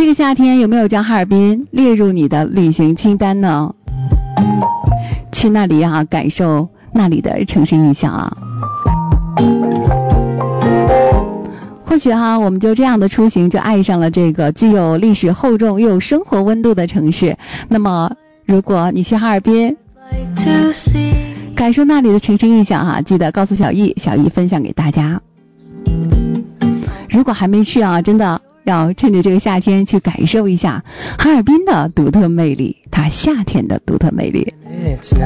这个夏天有没有将哈尔滨列入你的旅行清单呢？去那里啊，感受那里的城市印象啊。或许我们就这样的出行就爱上了这个既有历史厚重又有生活温度的城市。那么如果你去哈尔滨感受那里的城市印象记得告诉小易分享给大家。如果还没去真的要趁着这个夏天去感受一下哈尔滨的独特魅力，它夏天的独特魅力。